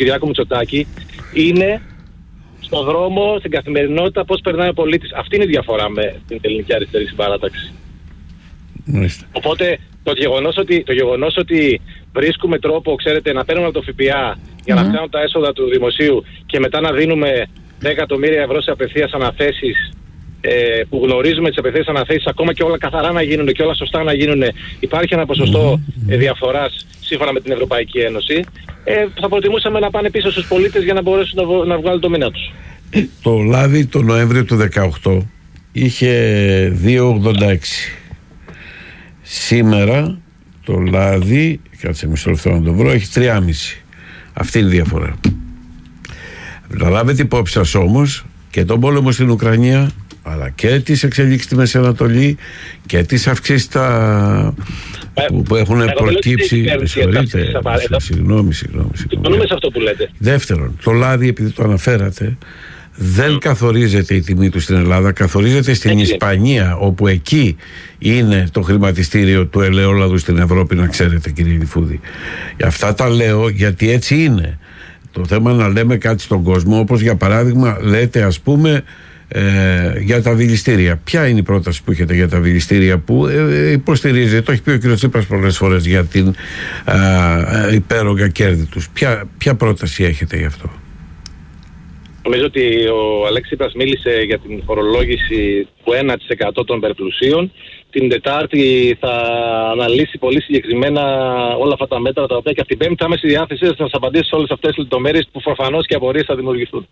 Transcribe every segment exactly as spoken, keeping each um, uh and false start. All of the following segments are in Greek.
Κυριάκου Μητσοτάκη είναι στον δρόμο, στην καθημερινότητα, πώς περνάει ο πολίτης. Αυτή είναι η διαφορά με την ελληνική αριστερή συμπαράταξη. Μάλιστα. Οπότε το γεγονός ότι, το γεγονός ότι βρίσκουμε τρόπο, ξέρετε, να παίρνουμε από το ΦΠΑ για να φτάνουν τα έσοδα του δημοσίου και μετά να δίνουμε δέκα εκατομμύρια ευρώ σε απευθείας αναθέσεις, ε, που γνωρίζουμε τις απευθείας αναθέσεις, ακόμα και όλα καθαρά να γίνουν και όλα σωστά να γίνουν, υπάρχει ένα ποσοστό ε, διαφοράς σύμφωνα με την Ευρωπαϊκή Ένωση, ε, θα προτιμούσαμε να πάνε πίσω στους πολίτες για να μπορέσουν να, να βγάλουν το μήνα τους. Το λάδι το Νοέμβριο του δεκαοκτώ είχε δύο ογδόντα έξι. Σήμερα το λάδι, κάτσε μισό λεπτό να το βρω, έχει τρία κόμμα πέντε. Αυτή είναι η διαφορά. Να λάβετε υπόψη σας όμως και τον πόλεμο στην Ουκρανία, αλλά και τις εξελίξεις στη Μέση Ανατολή και τις αυξήσεις τα... ε, που, που έχουν προκύψει. Συγγνώμη, συγγνώμη. Συμφωνούμε σε αυτό που λέτε. Δεύτερον, το λάδι, επειδή το αναφέρατε, δεν mm. καθορίζεται η τιμή του στην Ελλάδα, καθορίζεται στην έτσι. Ισπανία, όπου εκεί είναι το χρηματιστήριο του ελαιόλαδου στην Ευρώπη, να ξέρετε, κύριε Νιφούδη. Αυτά τα λέω γιατί έτσι είναι. Το θέμα να λέμε κάτι στον κόσμο, όπως για παράδειγμα λέτε, ας πούμε, ε, για τα δηληστήρια. Ποια είναι η πρόταση που έχετε για τα δηληστήρια που ε, υποστηρίζετε, το έχει πει ο κ. Τσίπρας πολλές φορές, για την ε, υπέρογκα κέρδη τους. Ποια, ποια πρόταση έχετε γι' αυτό? Νομίζω ότι ο Αλέξης Τσίπρας μίλησε για την φορολόγηση του ένα τοις εκατό των υπερπλουσίων. Την Τετάρτη θα αναλύσει πολύ συγκεκριμένα όλα αυτά τα μέτρα, τα οποία και από την Πέμπτη θα είμαι στη διάθεσή σας να σας απαντήσω σε όλες αυτές τις λεπτομέρειες που προφανώς και απορίες θα δημιουργηθούν.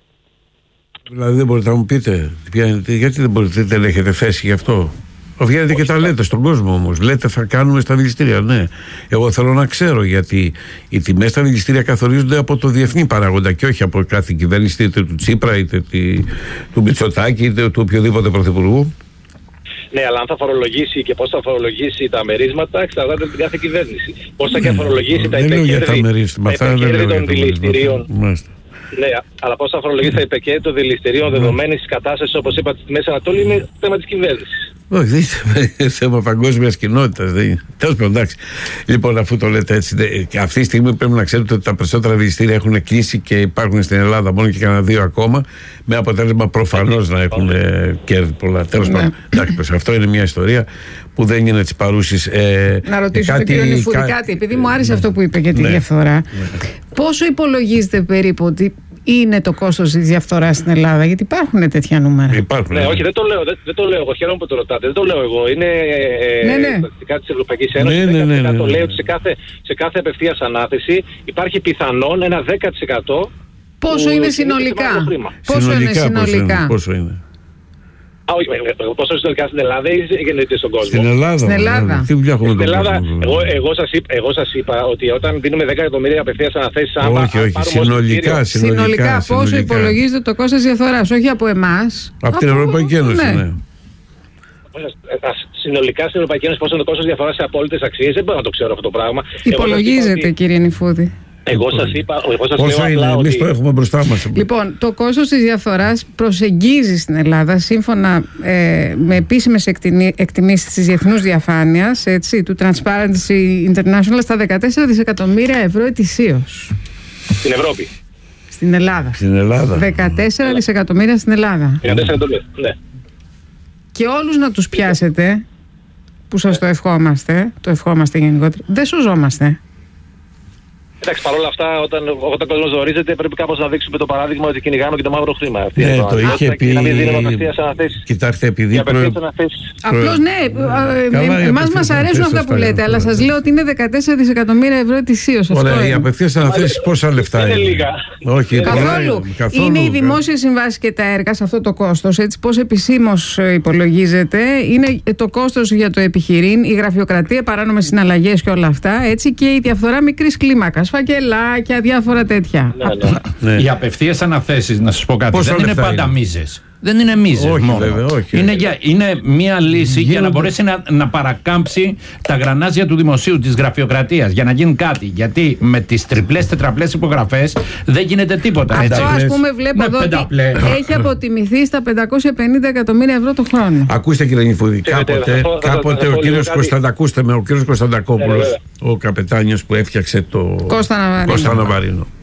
Δηλαδή δεν μπορείτε να μου πείτε, γιατί δεν μπορείτε, δεν έχετε θέση γι' αυτό? Βγαίνετε και τα λέτε στον κόσμο όμως. Λέτε θα κάνουμε στα δηληστήρια, ναι. Εγώ θέλω να ξέρω, γιατί οι τιμές στα δηληστήρια καθορίζονται από το διεθνή παράγοντα και όχι από κάθε κυβέρνηση, είτε του Τσίπρα, είτε του Μητσοτάκη, είτε του οποιοδήποτε πρωθυπουργού. Ναι, αλλά αν θα φορολογήσει και πώς θα φορολογήσει τα μερίσματα, εξαρτάται από την κάθε κυβέρνηση. Πώς θα και φορολογήσει τα υπερκέρδη των δηληστηρίων. Ναι, αλλά πώς θα φορολογήσει τα υπερκέρδη των δηληστηρίων δεδομένης της κατάστασης, όπως είπατε, στη Μέση Ανατολή, είναι θέμα της κυβέρνησης. Όχι, δεν είναι θέμα παγκόσμιας κοινότητας. Τέλος πάντων, εντάξει. Λοιπόν, αφού το λέτε έτσι, και αυτή τη στιγμή πρέπει να ξέρετε ότι τα περισσότερα δηληστήρια έχουν κλείσει και υπάρχουν στην Ελλάδα μόνο και κανένα δύο ακόμα. Με αποτέλεσμα προφανώς να έχουν κέρδη πολλά. Τέλος πάντων, εντάξει, αυτό είναι μια ιστορία που δεν είναι της παρούσης. Ε, να ρωτήσω κάτι, τον κύριο Νιφούδη κάτι, επειδή μου άρεσε ναι, αυτό που είπε για τη ναι, διαφθορά. Ναι. Πόσο υπολογίζετε περίπου ότι είναι το κόστος της διαφθοράς στην Ελλάδα? Γιατί υπάρχουν τέτοια νούμερα. Υπάρχουν. Ναι, όχι, δεν το λέω. Δεν, δεν το λέω εγώ. Χαίρομαι που το ρωτάτε. Δεν το λέω εγώ. Είναι ναι, ναι. στατιστικά της Ευρωπαϊκής Ένωσης. Ναι, ναι, ναι, ναι, ναι. Το λέω ότι σε κάθε, σε κάθε απευθείας ανάθεση υπάρχει πιθανόν ένα δέκα τοις εκατό. Πόσο είναι συνολικά? Πόσο συνολικά, είναι συνολικά? Πόσο είναι? Α, όχι, πόσο συνολικά στην Ελλάδα ή γεννητή στον κόσμο? Στην Ελλάδα. Στην Ελλάδα. Τι δουλειά έχουμε στην Ελλάδα. Εγώ, εγώ, σας είπα, εγώ σας είπα ότι όταν δίνουμε δέκα εκατομμύρια απευθείας αναθέσεις, άμα όχι, όχι, συνολικά, συνολικά, συνολικά. Πόσο συνολικά υπολογίζεται το κόστος διαφθοράς? Όχι από εμάς. Από, από την Ευρωπαϊκή Ένωση, ναι. ναι. Συνολικά στην Ευρωπαϊκή Ένωση, πόσο είναι το κόστος διαφθοράς σε απόλυτες αξίες, δεν μπορώ να το ξέρω αυτό το πράγμα. Υπολογίζεται, κύριε Νιφούδη. Εγώ σας είπα, εγώ σας πόσο λέω είναι, ότι... εμείς το έχουμε μπροστά μας. Λοιπόν, το κόστος της διαφθοράς προσεγγίζει στην Ελλάδα, σύμφωνα ε, με επίσημες εκτιμήσεις της Διεθνούς Διαφάνειας, έτσι, του Transparency International, στα δεκατέσσερα δισεκατομμύρια ευρώ ετησίως. Στην Ευρώπη. Στην Ελλάδα. Στην Ελλάδα. δεκατέσσερα ναι. δισεκατομμύρια στην Ελλάδα. δεκατέσσερα ναι. Και όλους να τους πιάσετε, που σας το ευχόμαστε, το ευχόμαστε γενικότερα, δεν σωζόμαστε. Εντάξει, παρόλα αυτά, όταν, όταν ο κόσμος γνωρίζεται, πρέπει κάπως να δείξουμε το παράδειγμα ότι κυνηγάμε και το μαύρο χρήμα. Αυτή ναι, το είχε πει. Να μην δίνουμε απευθείας αναθέσεις. Κοιτάξτε, επειδή. Προ... Απλώς ναι, εμάς μας αρέσουν αυτά που λέτε, αλλά σας λέω ότι είναι δεκατέσσερα δισεκατομμύρια ευρώ ετησίως. Ωραία, οι απευθείας αναθέσεις πόσα λεφτά είναι? Είναι λίγα. Όχι, καθόλου. Είναι οι δημόσιες συμβάσεις και τα έργα σε αυτό το κόστος. Έτσι, πώς επισήμως υπολογίζεται, είναι το κόστος για το επιχειρήν, η γραφειοκρατία, παράνομες συναλλαγές και όλα αυτά. Έτσι, και η διαφθορά μικρής κλίμακας. Φακελάκια, διάφορα τέτοια. Ναι, ναι. Ναι. Οι απευθείας αναθέσεις, να σας πω κάτι, πόσο δεν είναι πάντα είναι? μίζες. Δεν είναι μίζες όχι, μόνο. Βέβαια, όχι, είναι, για, είναι μια λύση γίνονται... για να μπορέσει να, να παρακάμψει τα γρανάζια του δημοσίου, της γραφειοκρατίας, για να γίνει κάτι. Γιατί με τις τριπλές, τετραπλές υπογραφές δεν γίνεται τίποτα. Αυτό, ας πούμε, βλέπω ναι, εδώ πενταπλέ. Ότι έχει αποτιμηθεί στα πεντακόσια πενήντα εκατομμύρια ευρώ το χρόνο. Ακούστε, κύριε Νιφούδη, κάποτε, κάποτε ο κύριος Κωνσταντακούστε με ο κύριος Κωνσταντακόπουλος, ο καπετάνιος που έφτιαξε το Κώστα Ναβαρίνο.